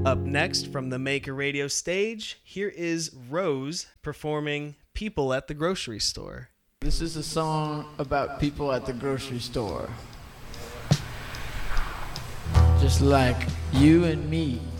Up next from the Maker Radio stage, here is Rose performing People at the Grocery Store. This is a song about people at the grocery store. Just like you and me.